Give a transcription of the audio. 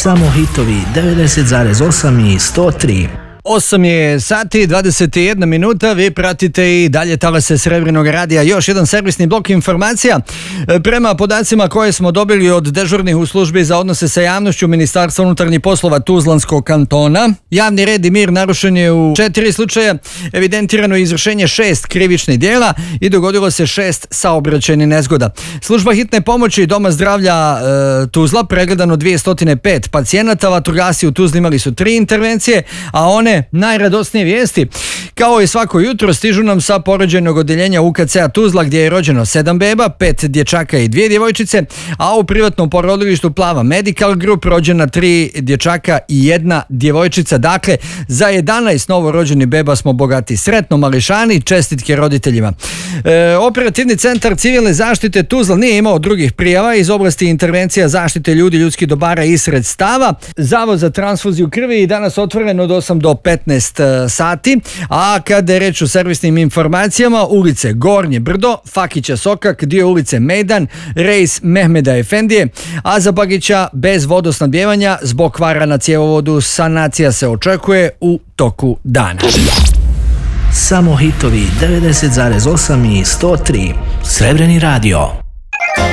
Samo hitovi 90,8 i 103. 8 je sati, 21 minuta, vi pratite i dalje talase Srebrnog radija. Još jedan servisni blok informacija. Prema podacima koje smo dobili od dežurnih u službi za odnose sa javnošću Ministarstva unutarnjih poslova Tuzlanskog kantona, javni red i mir narušen je u 4 slučaja, evidentirano je izvršenje 6 krivičnih dijela i dogodilo se 6 saobraćajnih nezgoda. Služba hitne pomoći Doma zdravlja Tuzla pregledano 205 pacijenata, vatrogasci u Tuzli imali su 3 intervencije, a one najradosnije vijesti, kao i svako jutro, stižu nam sa porođajnog odjeljenja UKC-a Tuzla gdje je rođeno 7 beba, 5 dječaka i 2 djevojčice, a u privatnom porodilištu Plava Medical Group rođena 3 dječaka i 1 djevojčica. Dakle, za 11 novorođenih beba smo bogati. Sretno mališani, čestitke roditeljima. Operativni centar civilne zaštite Tuzla nije imao drugih prijava iz oblasti intervencija zaštite ljudi, ljudskih dobara i sredstava. Zavod za transfuziju krvi i danas otvoren od 8 do 15 sati, a kada je reč o servisnim informacijama, ulice Gornje Brdo, Fakića Sokak, dio ulice Mejdan, rejs Mehmeda Efendije, a za Bagića bez vodosnabdjevanja zbog kvara na cjevovodu, sanacija se očekuje u toku dana. Samo hitovi 90,8 i 103. Srebrni radio.